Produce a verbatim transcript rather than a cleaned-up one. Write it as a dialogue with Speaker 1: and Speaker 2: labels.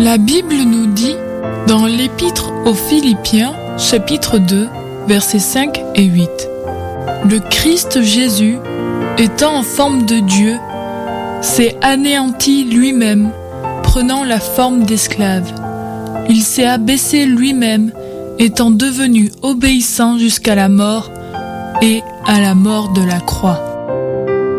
Speaker 1: La Bible nous dit, dans l'Épître aux Philippiens, chapitre deux, versets cinq et huit, « Le Christ Jésus, étant en forme de Dieu, s'est anéanti lui-même, prenant la forme d'esclave. Il s'est abaissé lui-même, étant devenu obéissant jusqu'à la mort et à la mort de la croix. »